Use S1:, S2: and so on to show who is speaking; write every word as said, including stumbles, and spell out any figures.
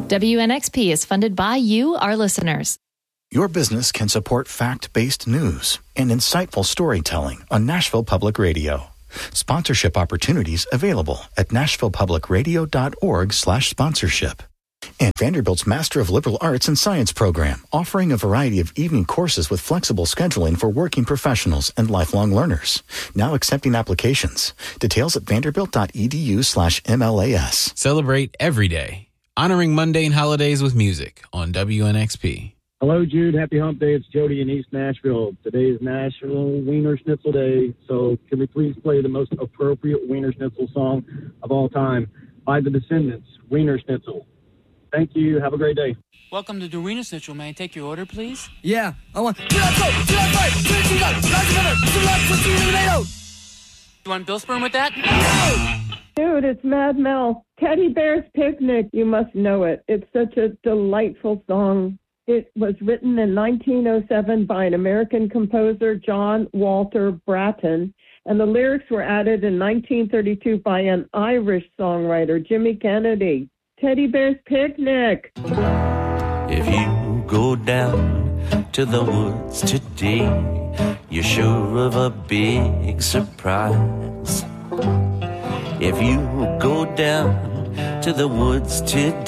S1: W N X P is funded by you, our listeners.
S2: Your business can support fact-based news and insightful storytelling on Nashville Public Radio. Sponsorship opportunities available at nashville public radio dot org slash sponsorship. And Vanderbilt's Master of Liberal Arts and Science program, offering a variety of evening courses with flexible scheduling for working professionals and lifelong learners. Now accepting applications. Details at vanderbilt.edu slash MLAS.
S3: Celebrate every day, honoring mundane holidays with music on W N X P.
S4: Hello, Jude. Happy Hump Day. It's Jody in East Nashville. Today is National Wiener Schnitzel Day, so can we please play the most appropriate Wiener Schnitzel song of all time by The Descendants, Wiener Schnitzel. Thank you. Have a great day.
S5: Welcome to the Wiener Schnitzel. May I take your order, please?
S6: Yeah, I want...
S5: You want Bill Sperm with that?
S7: Dude, it's Mad Mel. Teddy Bear's Picnic. You must know it. It's such a delightful song. It was written in nineteen oh seven by an American composer, John Walter Bratton, and the lyrics were added in nineteen thirty-two by an Irish songwriter, Jimmy Kennedy. Teddy Bear's Picnic.
S8: If you go down to the woods today, you're sure of a big surprise. If you go down to the woods today,